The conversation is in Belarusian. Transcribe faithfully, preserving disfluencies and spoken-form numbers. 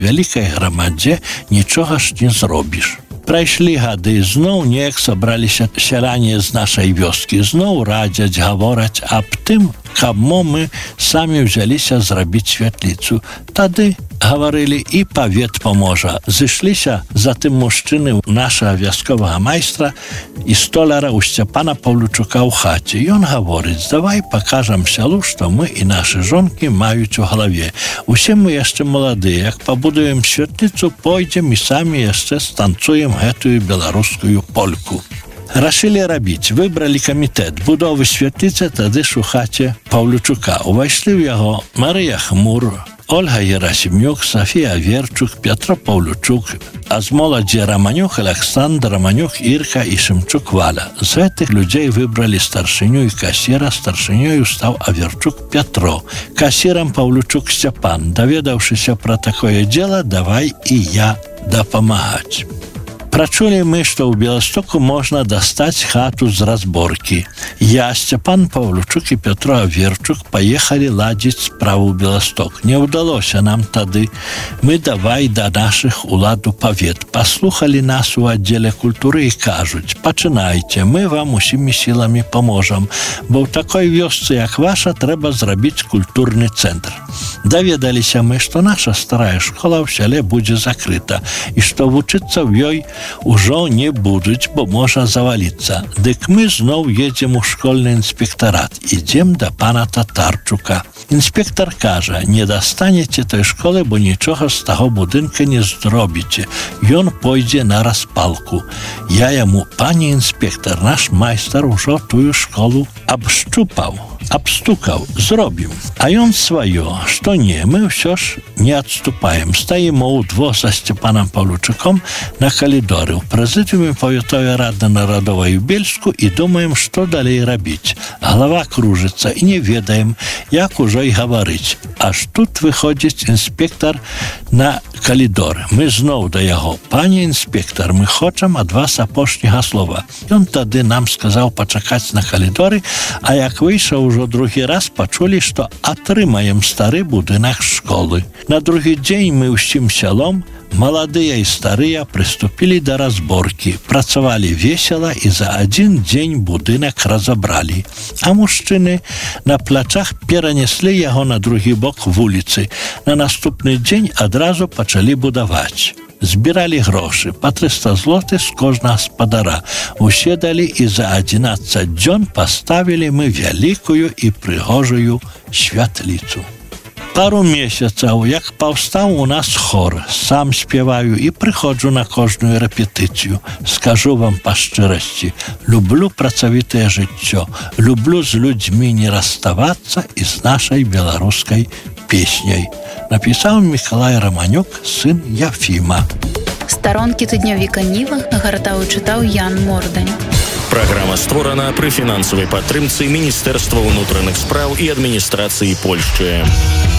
вялікай грамадзе нічога ж не зробіш. Прайшлі гады, зноў неяк сабраліся сяляне з нашай вёскі, зноў радзяць, гавораць аб тым, каб мо мы самі ўзяліся зрабіць святліцу. Тады гаварылі, і павет паможа. Зышліся затым мужчыны нашага вясковага майстра і столяра ў Сцяпана Паўлючука ў хаце. Ён гаворыць: давай пакажам сялу, што мы і нашы жонкі маюць у галаве. Усе мы яшчэ маладыя, як пабудуем святліцу, пойдзем і самі яшчэ станцуем гэтую беларускую польку. Рашылі рабіць, выбралі камітэт будовы святліцы, тады ж у хаце Паўлючука. Увайшлі ў яго Марыя Хмур, Ольга Герасимюк, Софія Верчук, Пятро Паўлючук, а з моладзі Раманюк, Александр Раманюк, Ірка і Шымчук Валя. З гэтых людзей выбралі старшыню і касіра. Старшынёю стаў Аверчук Пятро, касірам Паўлючук Сцяпан. Даведаўшыся пра такое дзела, давай і я дапамагаць. Прачулі мы, што ў Беластоку можна дастаць хату з разборкі. Я, Сцяпан Паўлючук і Пятро Аверчук паехалі ладзіць справу ў Беласток. Не ўдалося нам тады. Мы давай да нашых уладу павет. Паслухалі нас у аддзеле культуры і кажуць: пачынайце, мы вам усімі сіламі паможам, бо ў такой вёсцы, як ваша, трэба зрабіць культурны цэнтр. Даведаліся мы, што наша старая школа ў сяле будзе закрыта і што вучыцца ў ёй ужо не будуць, бо можа заваліцца. Дык мы зноў едзем у школьны інспектарат. Ідзем да пана Татарчука. Інспектар кажа: не дастанеце той школы, бо нічога з таго будынка не зробіце. Ён пойдзе на распалку. Я яму: пане інспектар, наш майстар ужо тую школу абшчупаў, абстукаў, зробіў. А ён сваё, што не, мы ўсё ж не адступаем. Стаімо ўдвох за Сцяпанам Паўлючуком на калідоры ў прэзідыуме павятовай рады нарадовай у Бельску і думаем, што далей рабіць. Галава кружыцца і не ведаем, як ужо і гаварыць. Аж тут выходзіць інспектар на калідор. Мы зноў да яго: пане інспектар, мы хочам ад вас апошняга слова. Ён тады нам сказаў пачакаць на калідоры, а як выйшаў ужо другі раз, пачулі, што атрымаем стары будынак школы. На другі дзень мы ўсім сялом, маладыя і старыя, прыступілі да разборкі. Працавалі весела і за адзін дзень будынак разабралі. А мужчыны на плячах перанеслі яго на другі бок вуліцы. На наступны дзень адразу пачалі будаваць. Збіралі грошы, па трыста злотых з кожнага спадара. Усе далі і за адзінаццаць дзён паставілі мы вялікую і прыгожую святліцу. Пару месяцаў, як паўстаў у нас хор, сам спяваю і прыходжу на кожную рэпетыцыю. Скажу вам па шчырасці, люблю працавітае жыццё, люблю з людзьмі не расставацца і з нашай беларускай песняй. Напісаў Мікалай Раманюк, сын Яфіма. Старонкі тыднёвіка Ніва гартаў і чытаў Ян Мордань. Праграма створана пры фінансавай падтрымцы Міністэрства ўнутраных спраў і адміністрацыі Польшчы.